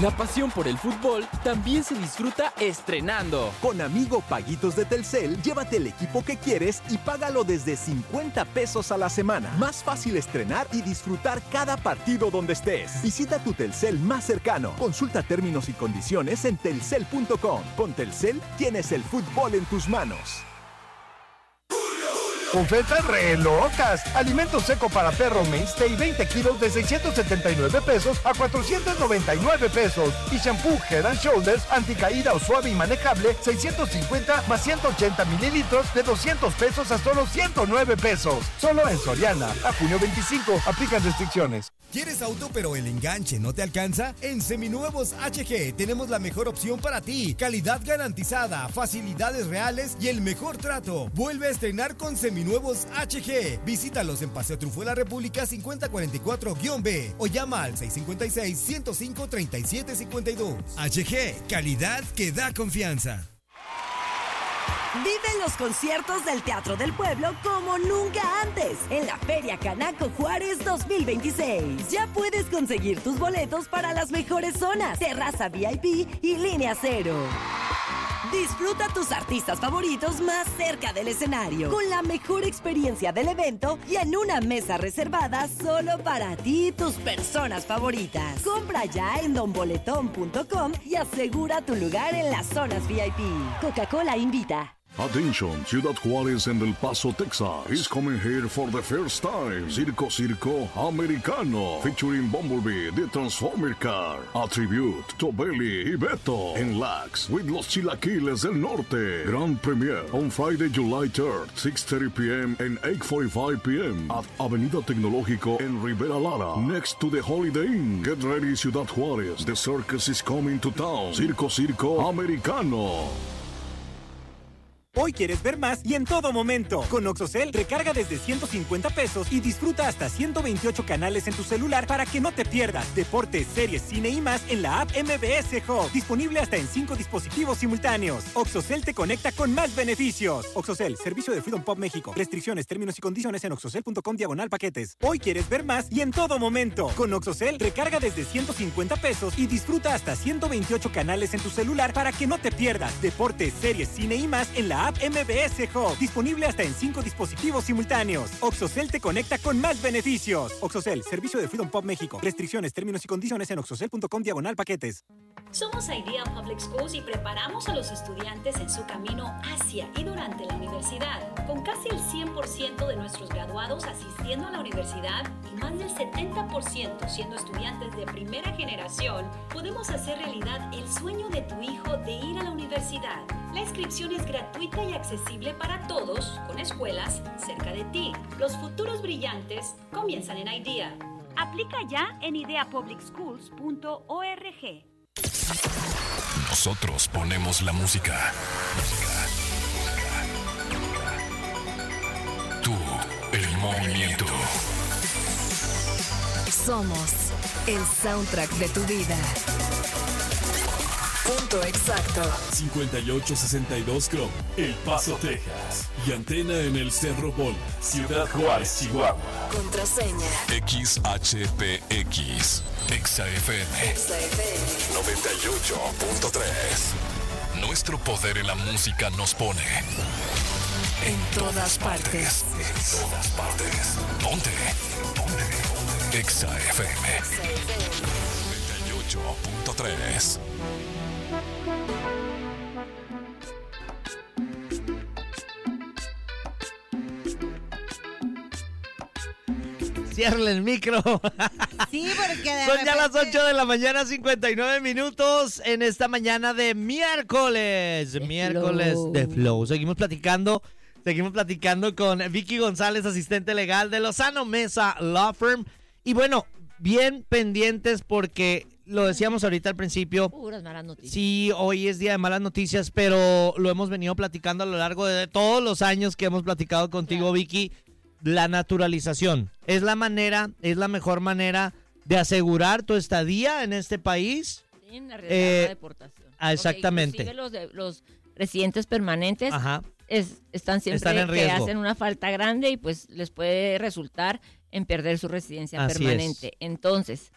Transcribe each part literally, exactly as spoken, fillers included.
La pasión por el fútbol también se disfruta estrenando. Con Amigo Paguitos de Telcel, llévate el equipo que quieres y págalo desde cincuenta pesos a la semana. Más fácil estrenar y disfrutar cada partido donde estés. Visita tu Telcel más cercano. Consulta términos y condiciones en telcel punto com. Con Telcel tienes el fútbol en tus manos. Ofertas re locas. Alimento seco para perro Mainstay veinte kilos de seiscientos setenta y nueve pesos a cuatrocientos noventa y nueve pesos. Y shampoo Head and Shoulders anticaída o suave y manejable seiscientos cincuenta más ciento ochenta mililitros de doscientos pesos a solo ciento nueve pesos. Solo en Soriana. A junio veinticinco. Aplican restricciones. ¿Quieres auto pero el enganche no te alcanza? En Seminuevos H G tenemos la mejor opción para ti. Calidad garantizada, facilidades reales y el mejor trato. Vuelve a estrenar con Seminuevos H G. Visítalos en Paseo Triunfo de la República cincuenta cuarenta y cuatro B o llama al seis cinco seis, ciento cinco, treinta y siete cincuenta y dos. H G, calidad que da confianza. Vive los conciertos del Teatro del Pueblo como nunca antes en la Feria Canaco Juárez dos mil veintiséis. Ya puedes conseguir tus boletos para las mejores zonas, terraza V I P y línea cero. Disfruta tus artistas favoritos más cerca del escenario, con la mejor experiencia del evento y en una mesa reservada solo para ti y tus personas favoritas. Compra ya en don boletón punto com y asegura tu lugar en las zonas V I P. Coca-Cola invita. Attention, Ciudad Juárez and El Paso, Texas is coming here for the first time. Circo Circo Americano, featuring Bumblebee, the Transformer Car, a tribute to Belly y Beto, and Lax with Los Chilaquiles del Norte. Grand premiere on Friday, July third, six thirty p.m. and eight forty-five p.m. at Avenida Tecnológico en Rivera Lara, next to the Holiday Inn. Get ready, Ciudad Juárez, the circus is coming to town. Circo Circo Americano. Hoy quieres ver más y en todo momento. Con Oxocel, recarga desde ciento cincuenta pesos y disfruta hasta ciento veintiocho canales en tu celular para que no te pierdas deportes, series, cine y más en la app M B S Hub. Disponible hasta en cinco dispositivos simultáneos. Oxocel te conecta con más beneficios. Oxocel, servicio de Freedom Pop México. Restricciones, términos y condiciones en oxocel punto com diagonal paquetes. Hoy quieres ver más y en todo momento. Con Oxocel, recarga desde ciento cincuenta pesos y disfruta hasta ciento veintiocho canales en tu celular para que no te pierdas deportes, series, cine y más en la app M B S Hub. Disponible hasta en cinco dispositivos simultáneos. Oxocel te conecta con más beneficios. Oxocel, servicio de Freedom Pop México. Restricciones, términos y condiciones en oxocel punto com diagonal paquetes. Somos Idea Public Schools y preparamos a los estudiantes en su camino hacia y durante la universidad. Con casi el cien por ciento de nuestros graduados asistiendo a la universidad y más del setenta por ciento siendo estudiantes de primera generación, podemos hacer realidad el sueño de tu hijo de ir a la universidad. La inscripción es gratuita y accesible para todos, con escuelas cerca de ti. Los futuros brillantes comienzan en Idea. Aplica ya en idea public schools punto org. Nosotros ponemos la música. Tú, el movimiento. Somos el soundtrack de tu vida. Punto exacto. cincuenta y ocho sesenta y dos Chrome, El Paso, Texas. Y antena en el Cerro Bola, Ciudad Juárez, Chihuahua. Contraseña X H P X. Exa F M. Exa F M. noventa y ocho punto tres. Nuestro poder en la música nos pone en todas partes. En todas partes. Ponte. Ponte. Exa F M. noventa y ocho punto tres. Ciérrale el micro. Sí, porque de Son repente... ya las ocho de la mañana, cincuenta y nueve minutos en esta mañana de miércoles. De miércoles flow. de Flow. Seguimos platicando, seguimos platicando con Vicky González, asistente legal de Lozano Mesa Law Firm. Y bueno, bien pendientes porque lo decíamos ahorita al principio. Puras malas noticias. Sí, hoy es día de malas noticias, pero lo hemos venido platicando a lo largo de todos los años que hemos platicado contigo, claro. Vicky. La naturalización es la manera, es la mejor manera de asegurar tu estadía en este país. Sí, en la eh, deportación. Ah, exactamente. Inclusive los, de, los residentes permanentes Ajá. Es, están siempre están en que riesgo. hacen una falta grande y pues les puede resultar en perder su residencia Así permanente. Es. Entonces,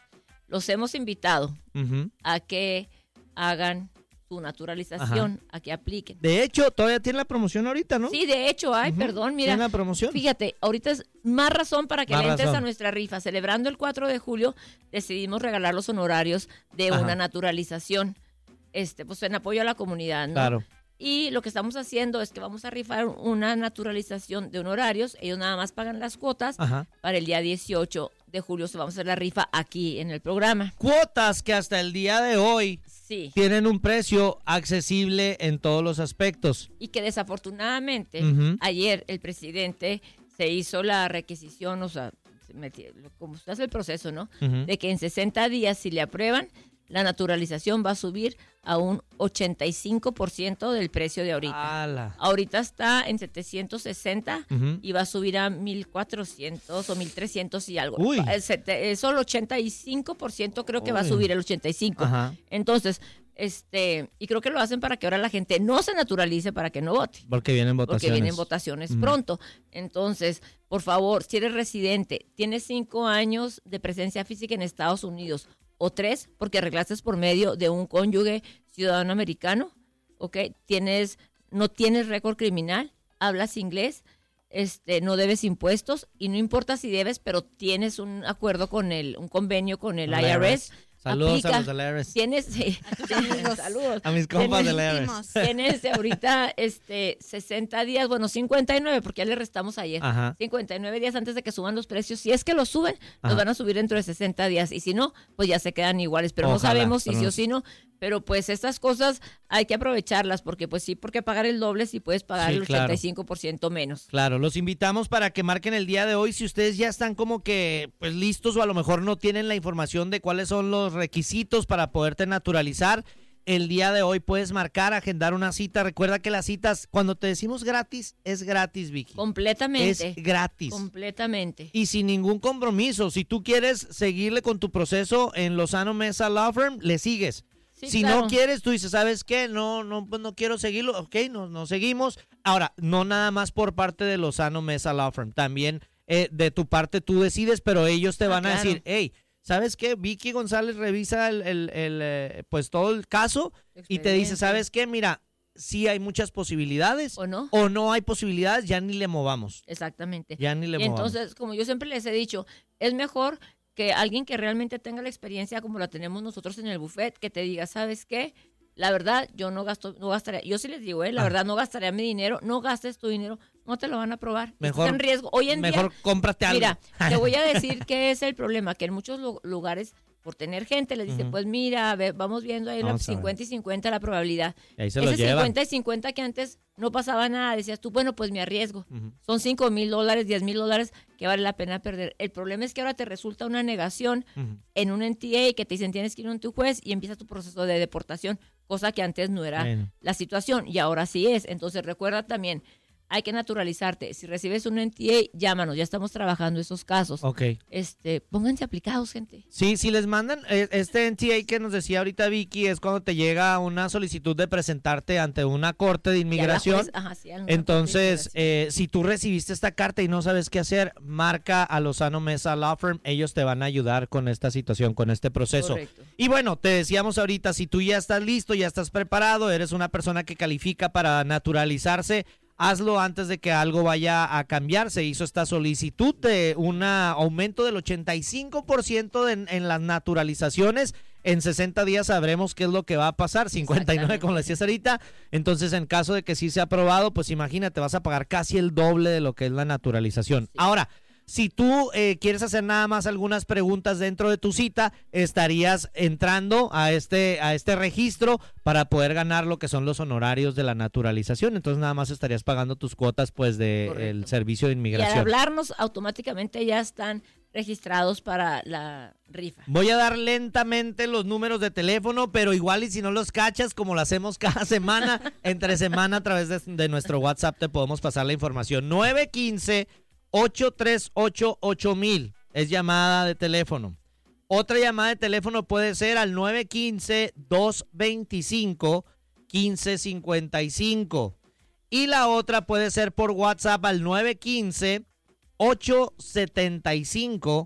los hemos invitado Ujú. a que hagan su naturalización, Ajá. a que apliquen. De hecho, todavía tiene la promoción ahorita, ¿no? Sí, de hecho, ay, Ujú. perdón, mira. Tiene la promoción. Fíjate, ahorita es más razón para que Más le entres razón. a nuestra rifa. Celebrando el cuatro de julio, decidimos regalar los honorarios de Ajá. una naturalización, este, pues en apoyo a la comunidad, ¿no? Claro. Y lo que estamos haciendo es que vamos a rifar una naturalización de honorarios. Ellos nada más pagan las cuotas. Ajá. Para el día dieciocho de julio se vamos a hacer la rifa aquí en el programa. Cuotas que hasta el día de hoy Sí. tienen un precio accesible en todos los aspectos. Y que desafortunadamente Ujú. ayer el presidente se hizo la requisición, o sea, se metió- como se hace el proceso, ¿no? Ujú. De que en sesenta días, si le aprueban, la naturalización va a subir a un ochenta y cinco por ciento del precio de ahorita. ¡Hala! Ahorita está en setecientos sesenta Ujú. y va a subir a mil cuatrocientos o mil trescientos y algo. Uy. El sete- eh, solo ochenta y cinco por ciento creo que va a Uy. subir el ochenta y cinco por ciento. Ajá. Entonces, este, y creo que lo hacen para que ahora la gente no se naturalice para que no vote. Porque vienen Porque votaciones. vienen votaciones Ujú. pronto. Entonces, por favor, si eres residente, tienes cinco años de presencia física en Estados Unidos o tres, porque arreglaste por medio de un cónyuge ciudadano americano, ¿ok? Tienes, no tienes récord criminal, hablas inglés, este, no debes impuestos y no importa si debes, pero tienes un acuerdo con el, un convenio con el El I R I R S. S. Saludos aplica. a los del I R S. Tienes, sí, saludos. A mis compas Tienes- del I R S. Tienes ahorita este, sesenta días, bueno, cincuenta y nueve, porque ya le restamos ayer. Ajá. cincuenta y nueve días antes de que suban los precios. Si es que los suben, Ajá. los van a subir dentro de sesenta días. Y si no, pues ya se quedan iguales. Pero no Ojalá, sabemos si pero sí no- o si no. Pero pues estas cosas hay que aprovecharlas, porque pues sí, porque pagar el doble si puedes pagar Sí, el claro. ochenta y cinco por ciento menos. Claro, los invitamos para que marquen el día de hoy si ustedes ya están como que pues listos o a lo mejor no tienen la información de cuáles son los requisitos para poderte naturalizar. El día de hoy puedes marcar, agendar una cita. Recuerda que las citas, cuando te decimos gratis, es gratis, Vicky. Completamente. Es gratis. Completamente. Y sin ningún compromiso. Si tú quieres seguirle con tu proceso en Lozano Mesa Law Firm, le sigues. Sí, si claro. no quieres, tú dices, ¿sabes qué? No, no, pues no quiero seguirlo. Ok, no, no seguimos. Ahora, no nada más por parte de Lozano Mesa Law Firm. También eh, de tu parte tú decides, pero ellos te Ah, van a claro. decir, hey, ¿sabes qué? Vicky González revisa el, el- el, eh, pues todo el caso y te dice, Expediente. ¿sabes qué? Mira, sí hay muchas posibilidades ¿O no? o no hay posibilidades, ya ni le movamos. Exactamente. Ya ni le Y movamos. entonces, como yo siempre les he dicho, es mejor que alguien que realmente tenga la experiencia como la tenemos nosotros en el buffet, que te diga, ¿sabes qué? La verdad, yo no gasto, no gastaría, yo sí les digo, eh, la Ah. verdad, no gastaría mi dinero, no gastes tu dinero, no te lo van a aprobar. Mejor- Estás en riesgo. Hoy en Mejor día, cómprate algo. mira, te voy a decir qué es el problema, que en muchos lu- lugares, por tener gente, les dice, Ujú. pues mira, a ver, vamos viendo ahí la Vamos a ver. cincuenta y cincuenta la probabilidad. Y ahí se Ese lo llevan. cincuenta y cincuenta que antes no pasaba nada, decías tú, bueno, pues me arriesgo. Ujú. Son cinco mil dólares, diez mil dólares que vale la pena perder. El problema es que ahora te resulta una negación Ujú. en un N T A que te dicen tienes que ir a tu juez y empieza tu proceso de deportación, cosa que antes no era Bueno. la situación y ahora sí es. Entonces recuerda también, hay que naturalizarte. Si recibes un N T A, llámanos, ya estamos trabajando esos casos. Ok. Este, pónganse aplicados, gente. Sí, si les mandan eh, este N T A que nos decía ahorita Vicky, es cuando te llega una solicitud de presentarte ante una corte de Y a la inmigración. juez- ajá, sí, a una corte de Entonces, inmigración. eh, si tú recibiste esta carta y no sabes qué hacer, marca a Lozano Mesa Law Firm. Ellos te van a ayudar con esta situación, con este proceso. Correcto. Y bueno, te decíamos ahorita, si tú ya estás listo, ya estás preparado, eres una persona que califica para naturalizarse, hazlo antes de que algo vaya a cambiar. Se hizo esta solicitud de un aumento del ochenta y cinco por ciento en, en las naturalizaciones. En sesenta días sabremos qué es lo que va a pasar. cincuenta y nueve, como le decías ahorita. Entonces, en caso de que sí sea aprobado, pues imagínate, vas a pagar casi el doble de lo que es la naturalización. Ahora, si tú eh, quieres hacer nada más algunas preguntas dentro de tu cita, estarías entrando a este, a este registro para poder ganar lo que son los honorarios de la naturalización. Entonces nada más estarías pagando tus cuotas pues del Correcto. servicio de Y al inmigración. hablarnos, automáticamente ya están registrados para la rifa. Voy a dar lentamente los números de teléfono, pero igual y si no los cachas, como lo hacemos cada semana, entre semana a través de, de nuestro WhatsApp te podemos pasar la información. nueve uno cinco, ocho tres ocho, ocho mil es llamada de teléfono. Otra llamada de teléfono puede ser al nueve uno cinco, dos dos cinco, uno cinco cinco cinco. Y la otra puede ser por WhatsApp al nueve uno cinco, ocho siete cinco,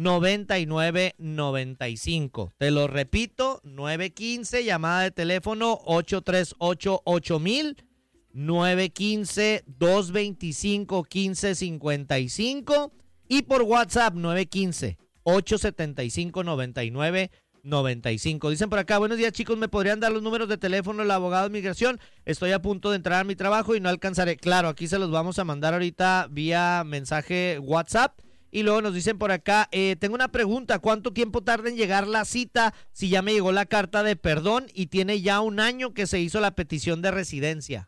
noventa y nueve noventa y cinco. Te lo repito, nueve uno cinco, llamada de teléfono ocho tres ocho ocho mil, nueve uno cinco, dos dos cinco, uno cinco cinco cinco y por WhatsApp nueve uno cinco, ocho siete cinco, nueve nueve nueve cinco. Dicen por acá, buenos días chicos, ¿me podrían dar los números de teléfono del abogado de migración? Estoy a punto de entrar a mi trabajo y no alcanzaré. Claro, aquí se los vamos a mandar ahorita vía mensaje WhatsApp. Y luego nos dicen por acá, eh, tengo una pregunta, ¿cuánto tiempo tarda en llegar la cita si ya me llegó la carta de perdón y tiene ya un año que se hizo la petición de residencia?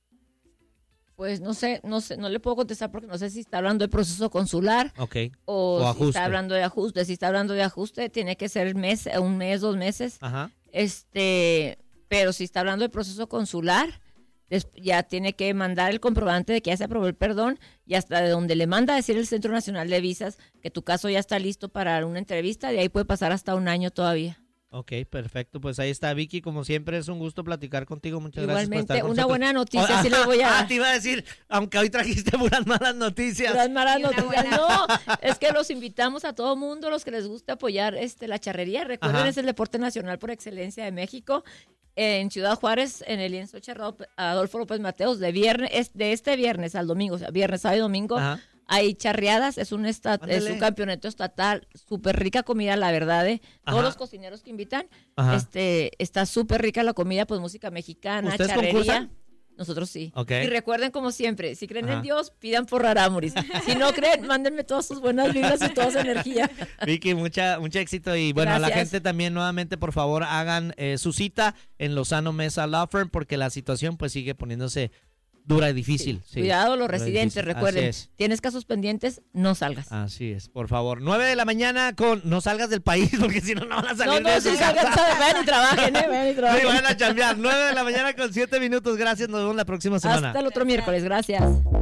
Pues no sé, no sé, no le puedo contestar porque no sé si está hablando de proceso consular okay. o, o si ajuste. está hablando de ajuste. Si está hablando de ajuste, tiene que ser mes, un mes, dos meses. Ajá. Este, pero si está hablando de proceso consular, ya tiene que mandar el comprobante de que ya se aprobó el perdón y hasta de donde le manda a decir el Centro Nacional de Visas que tu caso ya está listo para una entrevista, de ahí puede pasar hasta un año todavía. Ok, perfecto. Pues ahí está, Vicky. Como siempre, es un gusto platicar contigo. Muchas Igualmente, gracias por estar con una nosotros. buena noticia, oh, sí le voy a... Ah, te iba a decir, aunque hoy trajiste puras malas noticias. Puras malas noticias. No, es que los invitamos a todo mundo, los que les gusta apoyar este la charrería. Recuerden, Ajá. es el deporte nacional por excelencia de México. En Ciudad Juárez, en el lienzo charrado Adolfo López Mateos, de viernes, de este viernes al domingo, o sea, viernes, sábado y domingo, Ajá. hay charreadas, es un esta, es un campeonato estatal, súper rica comida, la verdad, de todos Ajá. los cocineros que invitan, Ajá. este, está súper rica la comida, pues música mexicana, ¿Ustedes charrería. concursan? Nosotros sí. Okay. Y recuerden, como siempre, si creen Ajá. en Dios, pidan por Rarámuris. Si no creen, mándenme todas sus buenas vibras y toda su energía. Vicky, mucha, mucho éxito. Y bueno, a la Gracias. gente también, nuevamente, por favor, hagan eh, su cita en Lozano Mesa Law Firm, porque la situación pues sigue poniéndose dura y difícil. Sí. Cuidado, los Dura y residentes, difícil. recuerden, Así es. tienes casos pendientes, no salgas. Así es, por favor. nueve de la mañana con... No salgas del país, porque si no, no van a salir No, de no, su sí, casa. salgan, salgan, vayan y trabajen, ¿eh? Vayan y trabajen. Sí, vayan a chambear. nueve de la mañana con siete minutos. Gracias, nos vemos la próxima semana. Hasta el otro miércoles, gracias.